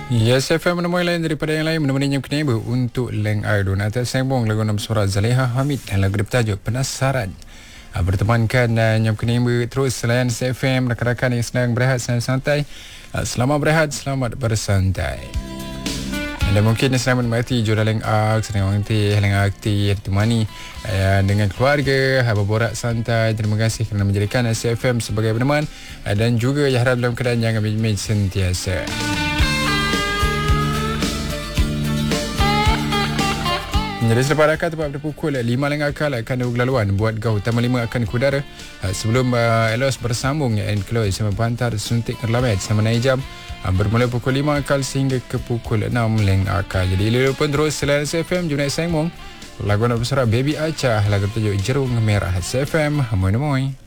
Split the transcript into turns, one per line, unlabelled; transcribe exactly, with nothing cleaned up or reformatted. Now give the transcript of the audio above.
Yes, F M menemui lain daripada yang lain menemani jam kini untuk Leng Aidun atas sembong lagu enam suara Zaleha Hamid dan lagu bertajuk Penasaran. Uh, bertemankan dan uh, jam kini terus selain F M rakan-rakan yang sedang berehat santai-santai. Uh, selamat berehat, selamat bersantai. Anda mungkin sedang menikmati Jura Leng Ak, sedang menikmati Leng Akti ditemani uh, dengan keluarga, uh, berborak santai. Terima kasih kerana menjadikan S F M sebagai peneman uh, dan juga ya harap dalam keadaan jangan bijim sentiasa. Jadi selepas akal tepat pada pukul lima leng akal akan ada laluan buat Gau Taman lima akan kudara uh, sebelum uh, Elos bersambung and close sama pantar suntik kerlamet sama naik jam uh, bermula pukul lima akal sehingga ke pukul enam leng akal. Jadi lulu pun terus selain S F M Junaid Sengmong lagu nak bersuara Baby Acah lagu bertajuk Jerung Merah S F M. Moi moi.